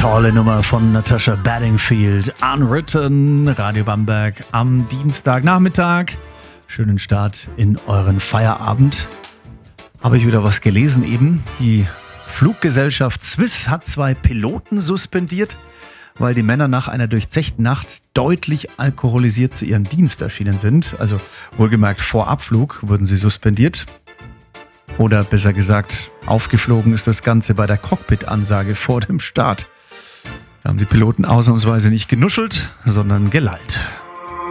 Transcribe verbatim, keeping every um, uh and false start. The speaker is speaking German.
Tolle Nummer von Natasha Bedingfield. Unwritten, Radio Bamberg am Dienstagnachmittag. Schönen Start in euren Feierabend. Habe ich wieder was gelesen eben. Die Fluggesellschaft Swiss hat zwei Piloten suspendiert, weil die Männer nach einer durchzechten Nacht deutlich alkoholisiert zu ihrem Dienst erschienen sind. Also wohlgemerkt vor Abflug wurden sie suspendiert. Oder besser gesagt, aufgeflogen ist das Ganze bei der Cockpit-Ansage vor dem Start. Da haben die Piloten ausnahmsweise nicht genuschelt, sondern gelallt.